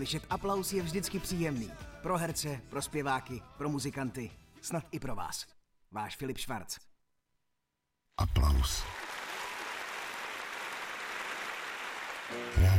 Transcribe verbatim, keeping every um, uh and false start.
Slyšet aplaus je vždycky příjemný. Pro herce, pro zpěváky, pro muzikanty, snad i pro vás. Váš Filip Švarc. Aplaus.